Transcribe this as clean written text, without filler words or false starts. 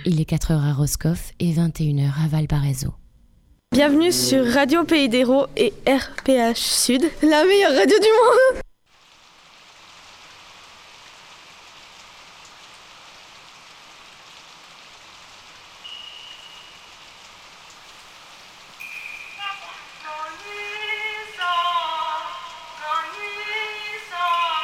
Il est 4h à Roscoff et 21h à Valparaiso. Bienvenue sur Radio Pays d'Hérault et RPH Sud, la meilleure radio du monde.